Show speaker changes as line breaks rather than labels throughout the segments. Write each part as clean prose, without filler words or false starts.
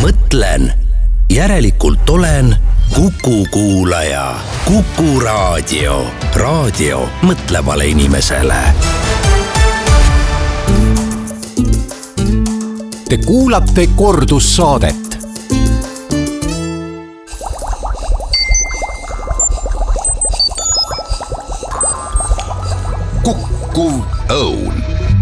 mõtlen, järelikult olen Kuku kuulaja. Kuku raadio. Raadio mõtlevale inimesele.
Te kuulate kordussaadet.
Kuku Õun.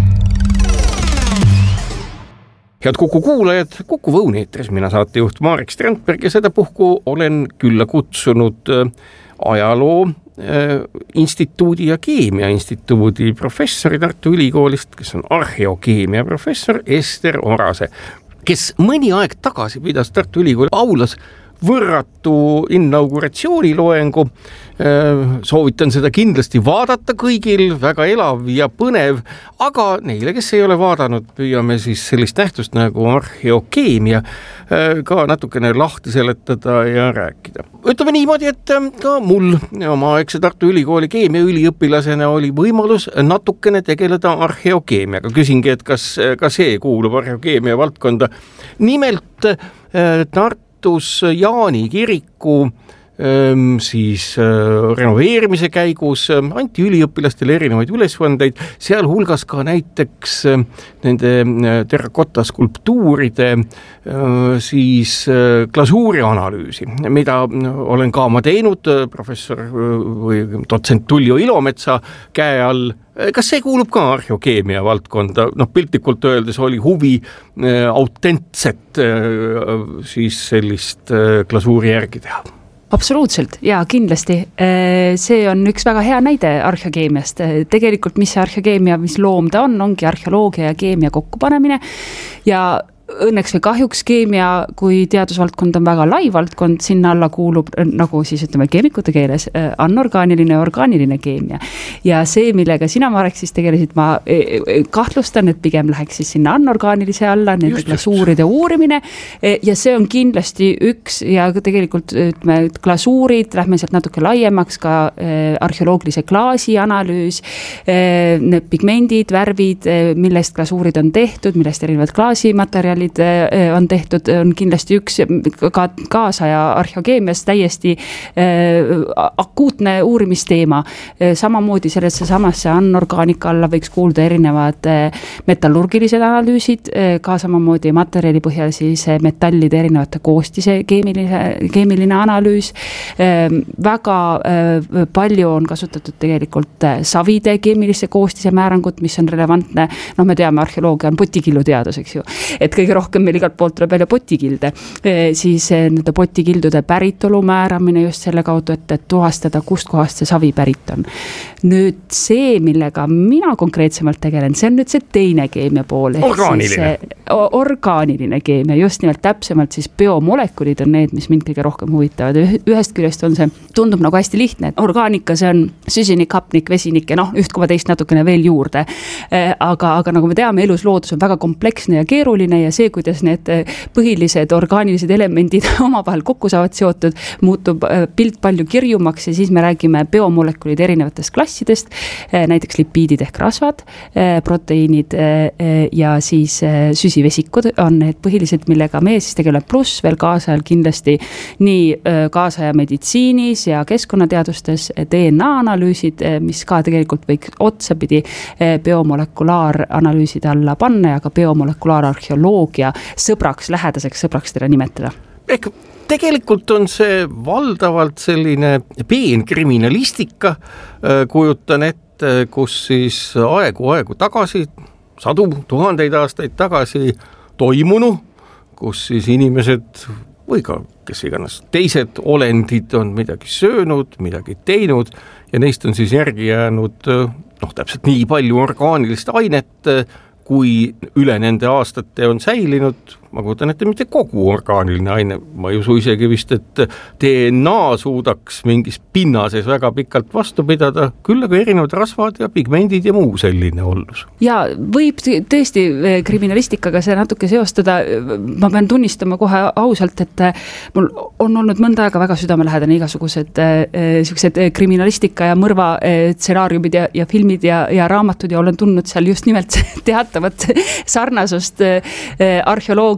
Head Kuku kuulajad, Kuku Õun eetris, mina saatejuht Marek Strandberg ja sedapuhku olen külla kutsunud ajaloo instituudi ja keemia instituudi professori Tartu Ülikoolist, kes on arheokeemia professor Ester Orase, kes mõni aeg tagasi pidas Tartu Ülikooli aulas võrratu inauguratsiooniloengu. Soovitan seda kindlasti vaadata kõigil, väga elav ja põnev, aga neile, kes ei ole vaadanud, püüame siis sellist nähtust nagu arheokeemia ka natukene lahti seletada ja rääkida. Ütleme niimoodi, et ka mul oma aegse Tartu Ülikooli keemia üliõpilasena oli võimalus natukene tegeleda arheokeemiaga. Küsingi, et kas see kuulub arheokeemia valdkonda. Nimelt Tartus Jaani kiriku siis renoveerimise käigus anti üliõpilastele erinevaid ülesandeid, sealhulgas ka näiteks nende terrakotta-skulptuuride siis glasuuri analüüsi, mida olen ka ma teinud professor või dotsent Tullio Ilometsa käe all. Kas see kuulub ka arheokeemia valdkonda? Piltlikult öeldes oli huvi autentset siis sellist glasuuri järgi teha.
Absoluutselt, ja kindlasti. See on üks väga hea näide arheokeemiast. Tegelikult mis arheokeemia, mis loom ta ongi arheoloogia ja keemia kokkupanemine ja õnneks või kahjuks keemia kui teadusvaldkond on väga lai valdkond, sinna alla kuulub, nagu siis ütleme keemikute keeles, anorgaaniline ja orgaaniline keemia. Ja see, millega sina, Marek, siis tegelesid, ma kahtlustan, et pigem läheks siis sinna anorgaanilise alla, nende glasuuride uurimine ja see on kindlasti üks ja tegelikult ütleme, glasuurid, lähme sealt natuke laiemaks, ka arheoloogilise klaasi analüüs, need pigmendid, värvid, millest glasuurid on tehtud, millest erinevad klaasimaterjalid on tehtud, on kindlasti üks ka kaasaja arheokeemias täiesti akuutne uurimisteema. Samamoodi sellesse samasse anorgaanika alla võiks kuulda erinevad metallurgilised analüüsid, ka samamoodi materjali põhjal siis metallide erinevate koostise keemiline analüüs. Väga palju on kasutatud tegelikult savide keemilise koostise määrangut, mis on relevantne. Me teame, arheoloogia on potikillu teadus, eks ju. Et kõige rohkem meil igalt poolt tuleb välja potikilde, siis nende potikildude päritolu määramine just selle kaudu, et tuhastada, kust kohast see savi pärit on. Nüüd see, millega mina konkreetsemalt tegelen, see on nüüd see teine keemia pool. Orgaaniline keemia, just nimelt täpsemalt siis biomolekulid on need, mis mind kõige rohkem huvitavad. Ühest küljest on see, tundub nagu hästi lihtne, et orgaanika see on süsinik, hapnik, vesinik ja üht koma teist natukene veel juurde. Aga nagu me teame, elus loodus on väga kompleksne ja keeruline ja see, kuidas need põhilised orgaanilised elemendid omavahel kokku saavad seotud, muutub pilt palju kirjumaks ja siis me räägime biomolekulid erinevatest klassidest, näiteks lipiidid ehk rasvad, proteiinid ja siis süsivesikud on need põhilised, millega me siis tegeleme, pluss veel kaasajal kindlasti nii kaasaja meditsiinis ja keskkonnateadustes DNA analüüsid, mis ka tegelikult võiks otsapidi biomolekulaar-analüüside alla panna ja ka biomolekulaar-arheoloogia sõbraks, lähedaseks sõbraks teda nimetada.
Ehk tegelikult on see valdavalt selline peenkriminalistika, kujutan ette, kus siis aegu tagasi, sadu, tuhandeid aastaid tagasi toimunu, kus siis inimesed või ka kes iganes teised olendid on midagi söönud, midagi teinud ja neist on siis järgi jäänud täpselt nii palju orgaanilist ainet, kui üle nende aastate on säilinud, ma kujutan ette mitte kogu orgaaniline aine, ma ei usu isegi vist, et DNA suudaks mingis pinnases väga pikalt vastu pidada, küll aga erinevad rasvad ja pigmendid ja muu selline ollus.
Ja võib tõesti kriminalistikaga see natuke seostada, ma pean tunnistama kohe ausalt, et mul on olnud mõnda aega väga südamelähedane igasugused sellised kriminalistika ja mõrva stsenaariumid ja filmid ja raamatud ja olen tundnud seal just nimelt teatavat sarnasust arheoloogia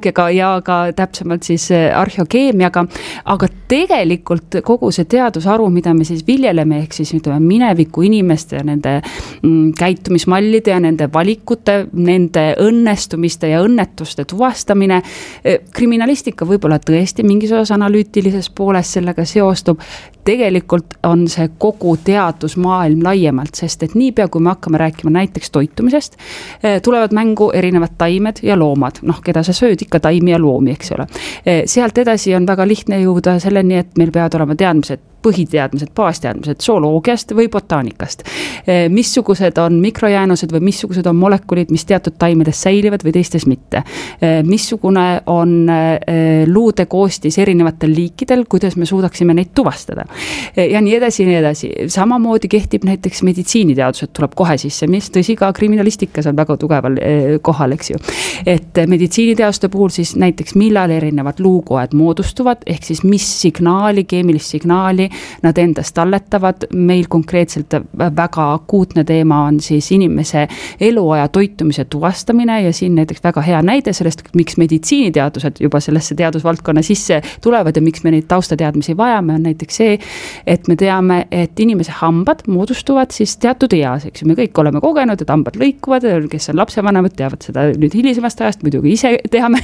arheoloogiaga ja ka täpsemalt siis arheokeemiaga, aga tegelikult kogu see teadusharu, mida me siis viljeleme, ehk siis ütleme mineviku inimeste ja nende käitumismallide ja nende valikute, nende õnnestumiste ja õnnetuste tuvastamine, kriminalistika võib-olla tõesti mingis osas analüütilises pooles sellega seostub, tegelikult on see kogu teadusmaailm laiemalt, sest et niipea, kui me hakkame rääkima näiteks toitumisest, tulevad mängu erinevad taimed ja loomad, keda sa sööd ikka taimi ja loomi, eks ole. Sealt edasi on väga lihtne jõuda selleni, et meil peavad olema teadmised, põhiteadmised, baasteadmised zooloogiast või botaanikast. Missugused on mikrojäänused või missugused on molekulid, mis teatud taimedes säilivad või teistes mitte. Missugune on luude koostis erinevatel liikidel, kuidas me suudaksime neid tuvastada. Ja nii edasi. Samamoodi kehtib näiteks meditsiiniteadused, tuleb kohe sisse, mis tõsi ka kriminalistikas on väga tugeval kohal, eks ju. Et meditsiiniteaduste puhul siis näiteks millal erinevad luukoed moodustuvad, ehk siis mis signaali, keemilist signaali nad endast talletavad. Meil konkreetselt väga akuutne teema on siis inimese eluaja toitumise tuvastamine ja siin näiteks väga hea näide sellest, miks meditsiiniteadused juba sellesse teadusvaldkonna sisse tulevad ja miks me neid taustateadmisi vajame, on näiteks see, et me teame, et inimese hambad moodustuvad siis teatud eas, eks ju, me kõik oleme kogenud, et hambad lõikuvad, kes on lapsevanemad, teavad seda nüüd hilisemast ajast, muidugi ise teame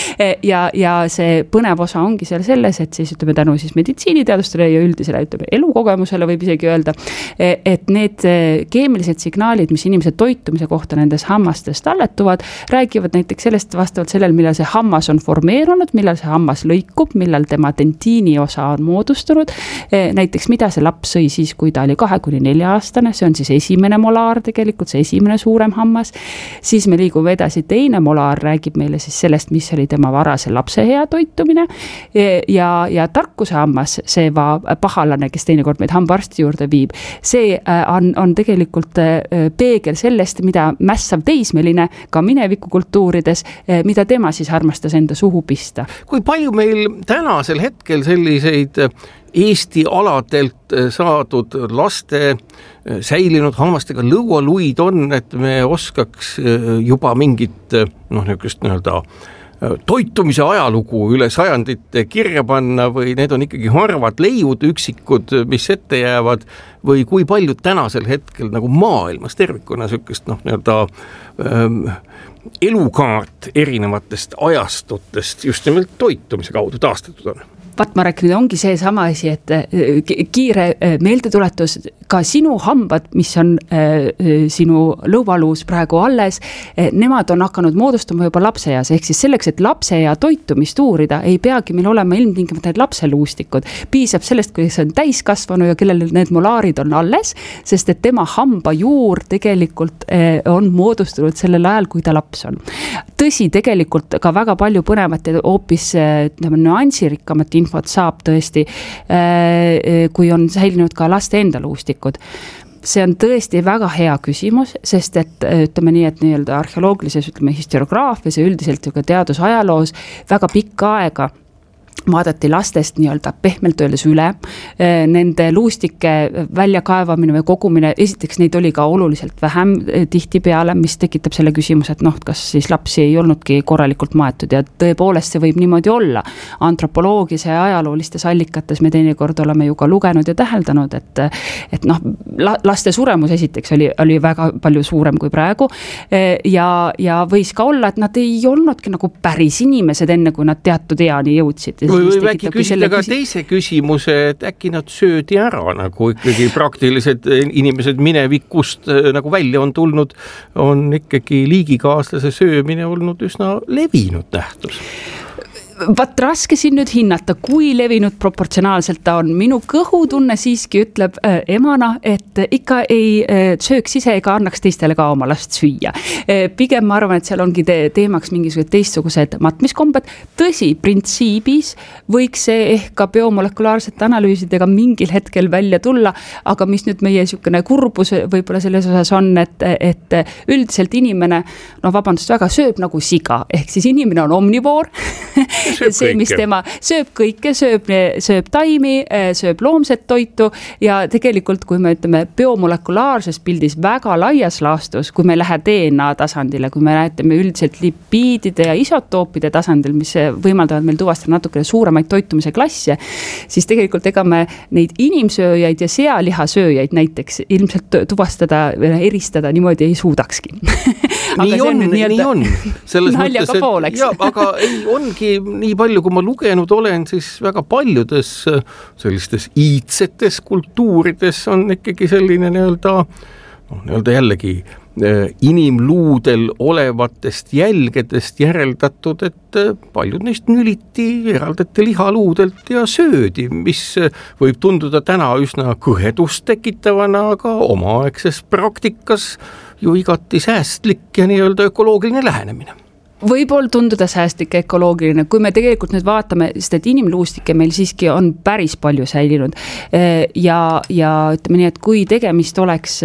ja see põnev osa ongi seal selles, et siis ütleme tänu siis meditsiiniteadustele ja üldisele elukogemusele võib isegi öelda, et need keemilised signaalid, mis inimese toitumise kohta nendes hammastes talletuvad, räägivad näiteks sellest vastavalt sellel, millal see hammas on formeerunud, millal see hammas lõikub, millal tema dentiini osa on moodustunud, näiteks mida see laps sõi siis, kui ta oli 2–4 aastane, see on siis esimene molaar tegelikult, see esimene suurem hammas, siis me liigume edasi, teine molaar räägib meile siis sellest, mis oli tema varase lapse hea toitumine ja tarkuse hammas, see pahalane, kes teinekord meid hambaarsti juurde viib, see on tegelikult peegel sellest, mida mässav teismeline ka mineviku kultuurides, mida tema siis armastas enda suhu pista.
Kui palju meil tänasel hetkel selliseid Eesti aladelt saadud laste säilinud hammastega lõualuid on, et me oskaks juba mingit toitumise ajalugu üle sajandite kirja panna või need on ikkagi harvad leiud, üksikud, mis ette jäävad või kui palju tänasel hetkel nagu maailmas tervikuna sükest elukaart erinevatest ajastutest just nimelt toitumise kaudu taastatud on?
Marek, nüüd ongi see sama asi, et kiire meeldetuletus, ka sinu hambad, mis on sinu lõuvaluus praegu alles, nemad on hakanud moodustama juba lapseeas, ehk siis selleks, et lapseea toitumist uurida, ei peagi meil olema ilmtingimata need lapseluustikud. Piisab sellest, kui see on täiskasvanu ja kellel need molaarid on alles, sest et tema hambajuur tegelikult on moodustunud sellel ajal, kui ta laps on. Tõsi, tegelikult ka väga palju põnevat ja hoopis nüansirikkamat infot saab tõesti, kui on säilinud ka laste enda luustikud. See on tõesti väga hea küsimus, sest et ütleme nii, et nii-öelda arheoloogilises, historiograafias ja üldiselt ka teadusajaloos väga pikka aega vaadati lastest nii-öelda pehmelt öeldes üle, nende luustike väljakaevamine või kogumine, esiteks neid oli ka oluliselt vähem tihti peale, mis tekitab selle küsimuse, et kas siis lapsi ei olnudki korralikult maetud ja tõepoolest see võib niimoodi olla. Antropoloogias ja ajaloolistes allikates me teinekord oleme ju ka lugenud ja täheldanud, et laste suremus esiteks oli väga palju suurem kui praegu ja võis ka olla, et nad ei olnudki nagu päris inimesed enne, kui nad teatud eani jõudsid.
Või äkki küsida ka teise küsimuse, et äkki nad söödi ära, nagu ikkagi praktilised inimesed minevikust nagu välja on tulnud, on ikkagi liigikaaslase söömine olnud üsna levinud nähtus.
Raske siin nüüd hinnata, kui levinud proportsionaalselt ta on. Minu kõhutunne siiski ütleb emana, et ikka ei sööks ise ega annaks teistele ka oma last süüa. Pigem ma arvan, et seal ongi teemaks mingisugused teistsugused matmiskombed. Tõsi, printsiibis võiks see ehk ka biomolekulaarsete analüüsidega mingil hetkel välja tulla, aga mis nüüd meie niisugune kurbus võib-olla selles osas on, et üldiselt inimene, vabandust väga, sööb nagu siga, ehk siis inimene on omnivoor see, mis tema sööb kõike, sööb taimi, sööb loomset toitu ja tegelikult, kui me ütleme biomolekulaarses pildis väga laias laastus, kui me ei lähe DNA tasandile, kui me näitame üldiselt lipiidide ja isotoopide tasandil, mis võimaldavad meil tuvastada natukene suuremaid toitumise klasse, siis tegelikult ega me neid inimsööjaid ja sealihasööjaid näiteks ilmselt tuvastada, eristada niimoodi ei suudakski.
nii on. Naljaga pool, eks? Aga ongi nii palju, kui ma lugenud olen, siis väga paljudes sellistes iidsetes kultuurides on ikkagi selline nii-öelda jällegi inimluudel olevatest jälgedest järeldatud, et paljud neist nüliti, eraldati lihaluudelt ja söödi, mis võib tunduda täna üsna kõhedust tekitavana, aga omaaegses praktikas ju igati säästlik ja nii-öelda ökoloogiline lähenemine.
Võib-olla tunduda säästlik ja ökoloogiline, kui me tegelikult nüüd vaatame, sest et inimluustike meil siiski on päris palju säilinud ja ütleme nii, et kui tegemist oleks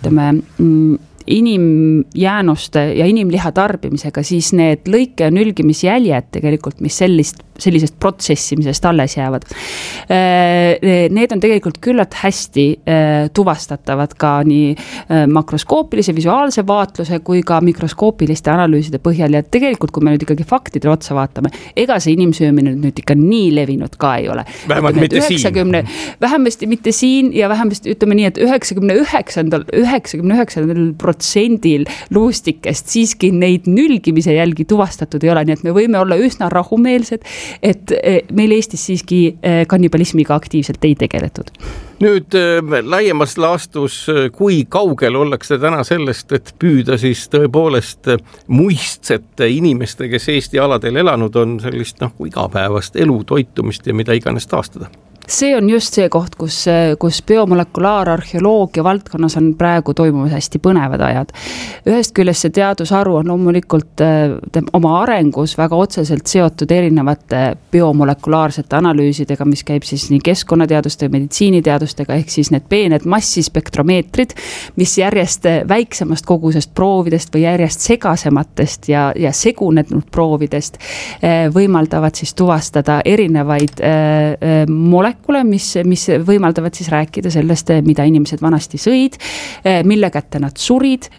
inimjäänuste ja inimliha tarbimisega, siis need lõike- ja nülgimisjäljed tegelikult, mis sellisest protsessimisest alles jäävad. Need on tegelikult küllalt hästi tuvastatavad ka nii makroskoopilise visuaalse vaatluse kui ka mikroskoopiliste analüüside põhjal ja tegelikult, kui me nüüd ikkagi faktidele otsa vaatame, ega see inimsöömine nüüd ikka nii levinud ka ei ole.
Vähemalt mitte siin.
Vähemasti mitte siin ja vähemasti ütleme nii, et 99% luustikest siiski neid nülgimise jälgi tuvastatud ei ole, nii et me võime olla üsna rahumeelsed, et meil Eestis siiski kannibalismiga aktiivselt ei tegeletud.
Nüüd laiemas laastus, kui kaugel ollakse täna sellest, et püüda siis tõepoolest muistsete inimeste, kes Eesti aladel elanud on, sellist igapäevast elu, toitumist ja mida iganes taastada?
See on just see koht, kus biomolekulaararheoloogia valdkonnas on praegu toimumas hästi põnevad ajad. Ühest küljest see teadusharu on loomulikult oma arengus väga otseselt seotud erinevate biomolekulaarsete analüüsidega, mis käib siis nii keskkonnateaduste ja meditsiiniteadustega, ehk siis need peened massispektromeetrid, mis järjest väiksemast kogusest proovidest või järjest segasematest ja segunenud proovidest võimaldavad siis tuvastada erinevaid molekule, mis võimaldavad siis rääkida sellest, mida inimesed vanasti sõid, mille kätte nad surid,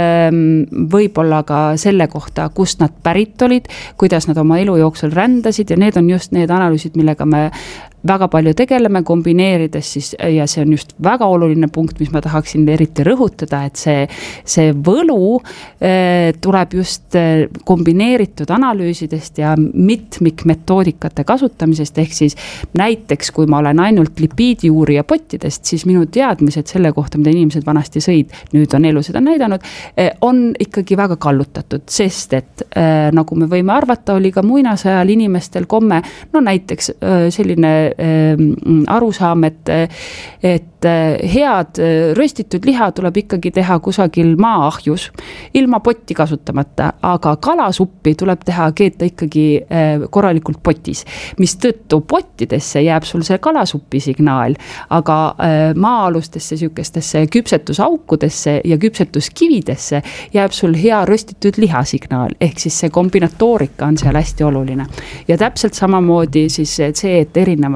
võib-olla ka selle kohta, kust nad pärit olid, kuidas nad oma elu jooksul rändasid ja need on just need analüüsid, millega me väga palju tegeleme, kombineerides siis, ja see on just väga oluline punkt, mis ma tahaksin eriti rõhutada, et see võlu tuleb just kombineeritud analüüsidest ja mitmikmetoodikate kasutamisest, ehk siis näiteks, kui ma olen ainult lipiidiuurija pottidest, siis minu teadmised selle kohta, mida inimesed vanasti sõid, nüüd on elu seda näidanud, on ikkagi väga kallutatud, sest et nagu me võime arvata, oli ka muinasajal inimestel komme, näiteks selline arusaam, et head röstitud liha tuleb ikkagi teha kusagil maaahjus, ilma potti kasutamata, aga kalasuppi tuleb keeta ikkagi korralikult potis, mis tõttu pottidesse jääb sul see kalasupi signaal, aga maa-alustesse sükestesse küpsetusaukudesse ja küpsetuskividesse jääb sul hea röstitud liha signaal, ehk siis see kombinatoorika on seal hästi oluline. Ja täpselt samamoodi siis see, et erinevaid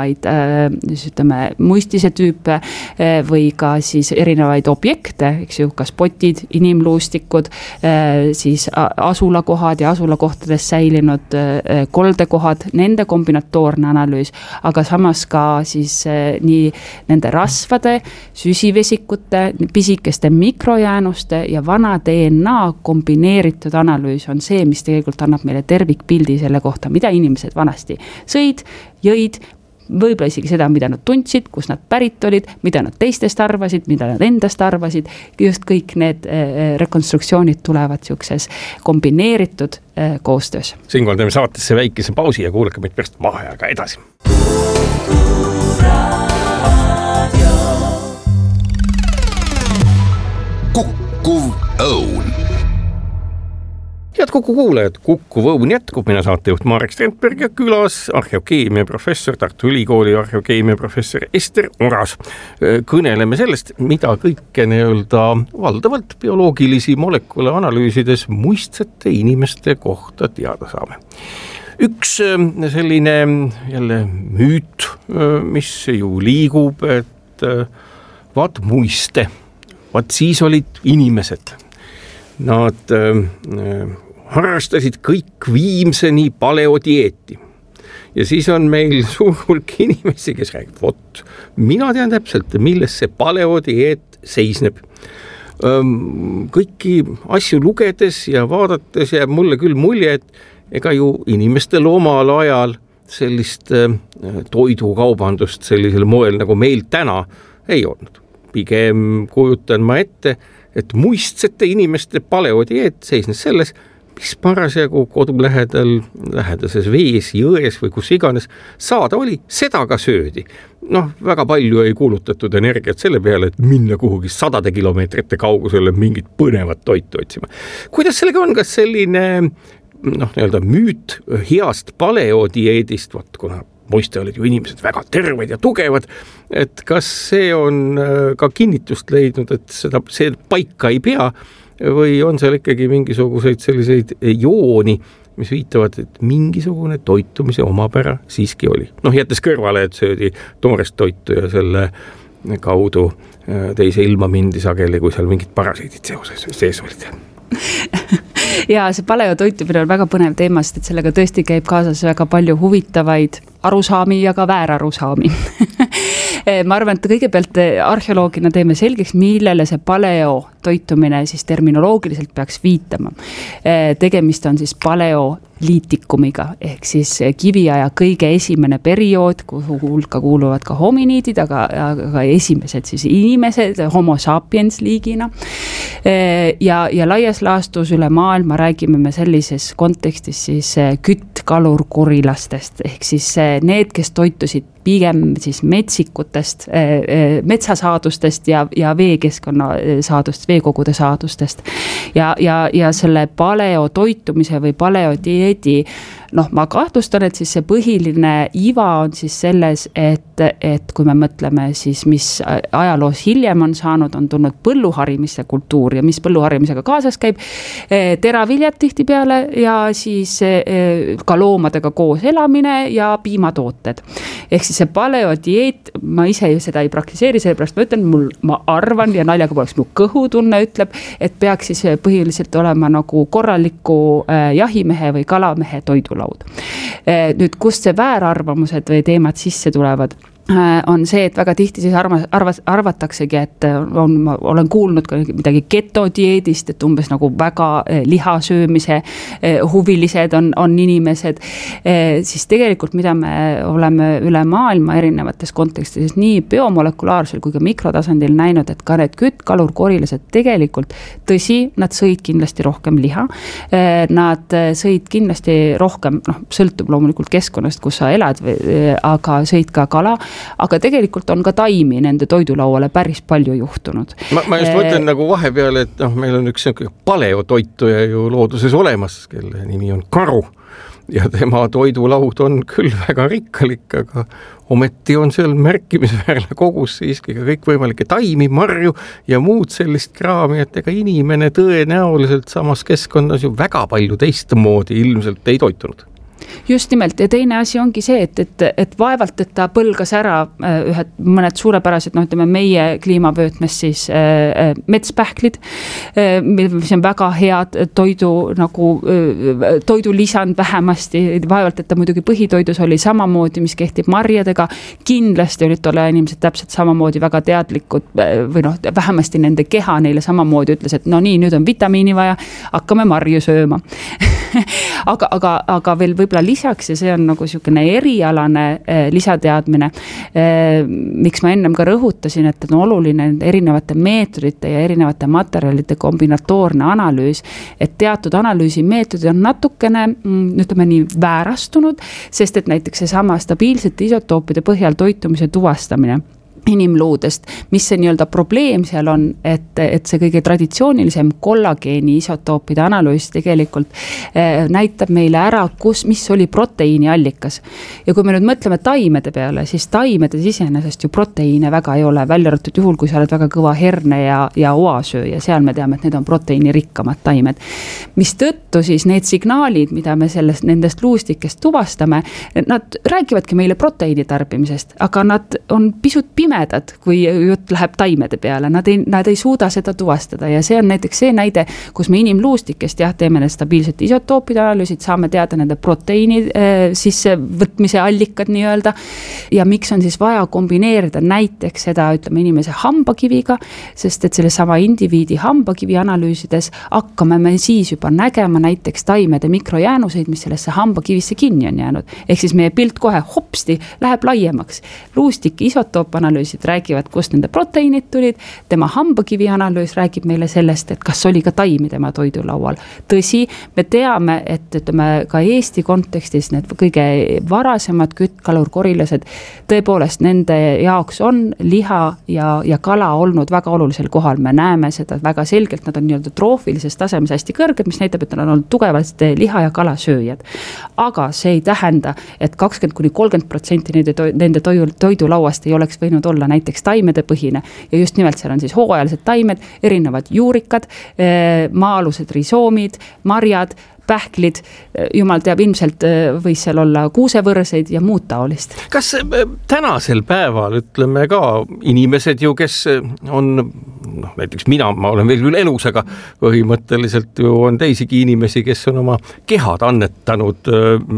muistise tüüpe või ka siis erinevaid objekte, eks ju, kas potid, inimluustikud, siis asulakohad ja asulakohtades säilinud koldekohad, nende kombinatoorne analüüs, aga samas ka siis nii nende rasvade, süsivesikute, pisikeste mikrojäänuste ja vana DNA kombineeritud analüüs on see, mis tegelikult annab meile tervikpildi selle kohta, mida inimesed vanasti sõid, jõid, võib-olla isegi seda, mida nad tundsid, kus nad pärit olid, mida nad teistest arvasid, mida nad endast arvasid, just kõik need rekonstruktsioonid tulevad siukses kombineeritud koostöös.
Siinkohal teeme saatesse väikese pausi ja kuulake meid pärast vaheajaga edasi.
Kukkuv Õun.
Head Kuku kuulajad, Kukkuv Õun jätkub, mina saatejuht Marek Strandberg ja külas arheokeemia professor, Tartu Ülikooli arheokeemia professor Ester Oras. Kõneleme sellest, mida kõike nii-öelda valdavalt bioloogilisi molekule analüüsides muistsete inimeste kohta teada saame. üks selline jälle müüt, mis ju liigub, et vaat muiste, vaat siis olid inimesed. Nad harrastasid kõik viimseni paleodieeti. Ja siis on meil suur hulk inimesi, kes räägib, vot, mina tean täpselt, milles see paleodieet seisneb. Kõiki asju lugedes ja vaadates jääb mulle küll mulje, et ega ju inimestel omal ajal sellist toidukaubandust sellisel moel nagu meil täna ei olnud. Pigem kujutan ma ette, et muistsete inimeste paleodieet seisnes selles, mis parasjagu kodu lähedases vees, jões või kus iganes saada oli, seda ka söödi. Väga palju ei kuulutatud energiat selle peale, et minna kuhugi 100 kilomeetrite kaugusele mingit põnevat toitu otsima. Kuidas sellega on, kas selline müüt heast paleodieedist, kuna muiste olid ju inimesed väga terved ja tugevad, et kas see on ka kinnitust leidnud, et see paika ei pea või on seal ikkagi mingisuguseid selliseid jooni, mis viitavad, et mingisugune toitumise omapära siiski oli. Jättes kõrvale, et söödi toorest toitu ja selle kaudu teise ilma mindi sageli, kui seal mingid parasiidid sees olid.
Ja see paleotoitumine on väga põnev teema, sest et sellega tõesti käib kaasas väga palju huvitavaid arusaami ja ka väärarusaami. Ma arvan, et kõigepealt arheoloogina teeme selgeks, millele see paleotoitumine siis terminoloogiliselt peaks viitama. Tegemist on siis paleoliitikumiga, ehk siis kiviaja kõige esimene periood, kuhu hulka kuuluvad ka hominiidid, aga esimesed siis inimesed, homo sapiens liigina. Ja laias laastus üle maailma räägime me sellises kontekstis siis küttkalurkurilastest, ehk siis need, kes toitusid pigem siis metsikutest, metsasaadustest ja veekeskkonna saadust, veekogude saadustest. Ja selle paleotoitumise või paleodieedi, ma kahtlustan, et siis see põhiline iva on siis selles, et kui me mõtleme siis, mis ajaloos hiljem on saanud, on tulnud põlluharimise kultuur ja mis põlluharimisega kaasas käib, teraviljad tihti peale ja siis ka loomadega koos elamine ja piimatooted. Ehk siis see paleodieet, ma ise seda ei praktiseeri, sellepärast ma ütlen, ma arvan ja naljaga poleks mu kõhutunne ütleb, et peaks siis põhiliselt olema nagu korraliku jahimehe või kalamehe toidulaud. Nüüd, kust see väärarvamused või teemad sisse tulevad, on see, et väga tihti siis arvataksegi, et olen kuulnud ka midagi ketodieedist, et umbes nagu väga lihasöömise huvilised on inimesed, siis tegelikult mida me oleme üle maailma erinevates kontekstides nii biomolekulaarsel kui ka mikrotasandil näinud, et ka need küttkalurkorilased tegelikult, tõsi, nad sõid kindlasti rohkem liha, nad sõid kindlasti rohkem, sõltub loomulikult keskkonnast, kus sa elad, aga sõid ka kala, aga tegelikult on ka taimi nende toidulauale päris palju juhtunud.
Ma just mõtlen nagu vahepeale, et meil on üks paleotoituja ju looduses olemas, kelle nimi on karu ja tema toidulaud on küll väga rikkalik, aga ometi on seal märkimisväärne kogus siiski ka kõikvõimalikke taimi, marju ja muud sellist kraami, et ega inimene tõenäoliselt samas keskkonnas ju väga palju teistmoodi ilmselt ei toitunud.
Just nimelt ja teine asi ongi see, et vaevalt, et ta põlgas ära mõned suurepärased, meie kliimavöötmes siis metspähklid, mis on väga head toidulisand vähemasti, vaevalt, et ta muidugi põhitoidus oli samamoodi, mis kehtib marjadega, kindlasti olid tolle inimesed täpselt samamoodi väga teadlikud või vähemasti nende keha neile samamoodi ütles, et nii, nüüd on vitamiini vaja, hakkame marju sööma. aga veel võib-olla lisaks ja see on nagu selline erialane lisateadmine, miks ma ennem ka rõhutasin, et on oluline erinevate meetodite ja erinevate materjalide kombinatoorne analüüs, et teatud analüüsi meetodid on natukene, ütleme nii, väärastunud, sest et näiteks see sama stabiilsete isotoopide põhjal toitumise tuvastamine inimluudest, mis see nii-öelda probleem seal on, et see kõige traditsioonilisem kollageeni isotoopide analüüs tegelikult näitab meile ära, mis oli proteiini allikas. Ja kui me nüüd mõtleme taimede peale, siis taimedes iseenesest ju proteiine väga ei ole, välja arvatud juhul, kui sa oled väga kõva herne ja oasöö ja seal me teame, et need on proteiinirikkamad taimed. Mis tõttu siis need signaalid, mida me nendest luustikest tuvastame, nad räägivadki meile proteiini tarbimisest, aga nad on pisut pimedad, kui jutt läheb taimede peale, nad ei suuda seda tuvastada ja see on näiteks see näide, kus me inimluustikest teeme need stabiilsed isotoopide analüüsid, saame teada nende proteiini sissevõtmise allikad nii-öelda ja miks on siis vaja kombineerida näiteks seda, ütleme, inimese hambakiviga, sest et selle sama indiviidi hambakivi analüüsides hakkame me siis juba nägema näiteks taimede mikrojäänuseid, mis sellesse hambakivisse kinni on jäänud. Ehk siis meie pilt kohe hopsti läheb laiemaks. Luustiki isotoopanalüüsid räägivad, kust nende proteiinid tulid, tema hambakivi analüüs räägib meile sellest, et kas oli ka taimi tema toidulaual. Tõsi, me teame, et ütleme ka Eesti kontekstis need kõige varasemad küttkalur-korilased, tõepoolest nende jaoks on liha ja kala olnud väga olulisel kohal. Me näeme seda väga selgelt, nad on nii-öelda troofilises tasemes hästi kõrged, mis näitab, et nad on olnud tugevalt liha ja kala sööjad. Aga see ei tähenda, et 20–30% nende toidulauast ei oleks võinud olla näiteks taimede põhine ja just nimelt seal on siis hooajalised taimed, erinevad juurikad, maa-alused risoomid, marjad, pähklid, jumal teab, ilmselt võis seal olla kuusevõrseid ja muud taolist.
Kas tänasel päeval, ütleme ka inimesed ju, kes on, näiteks ma olen veel küll elus, aga põhimõtteliselt ju on teisigi inimesi, kes on oma kehad annetanud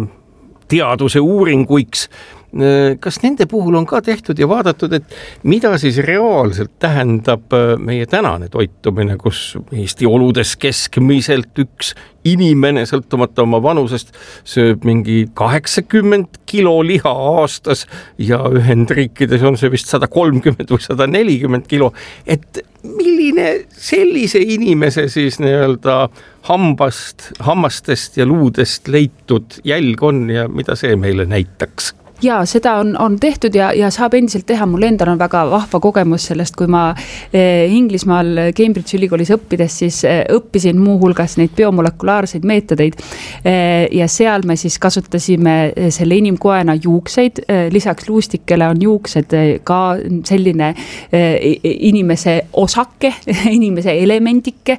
teaduse uuringuiks. Kas nende puhul on ka tehtud ja vaadatud, et mida siis reaalselt tähendab meie tänane toitumine, kus Eesti oludes keskmiselt üks inimene sõltumata oma vanusest sööb mingi 80 kilo liha aastas ja Ühendriikides on see vist 130 või 140 kilo, et milline sellise inimese siis nii-öelda hammastest ja luudest leitud jälg on ja mida see meile näitaks?
Ja seda on tehtud ja saab endiselt teha. Mul endal on väga vahva kogemus sellest, kui ma Inglismaal Cambridge ülikoolis õppides, siis õppisin muu hulgas neid biomolekulaarseid meetodeid ja seal me siis kasutasime selle inimkoena juukseid, lisaks luustikele on juuksed ka selline inimese osake, inimese elemendike,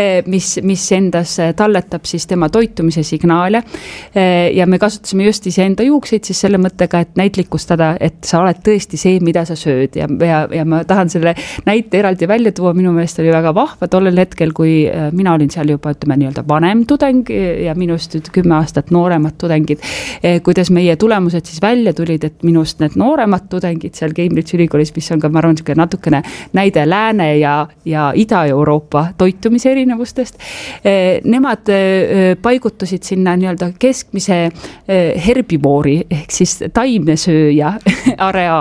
mis endas talletab siis tema toitumise signaale ja me kasutasime just iseenda juukseid siis selle mõttega, et näitlikustada, et sa oled tõesti see, mida sa sööd ja ma tahan selle näite eraldi välja tuua, minu meelest oli väga vahva tollel hetkel, kui mina olin seal juba, ütleme, nii-öelda vanem tudeng ja minust 10 aastat nooremad tudengid, kuidas meie tulemused siis välja tulid, et minust need nooremad tudengid seal Cambridge ülikoolis, mis on ka, ma arvan, natukene näide Lääne ja Ida-Euroopa toitumise erinevustest, nemad paigutusid sinna nii-öelda keskmise herbivoori ehk siis taimnesööja areaali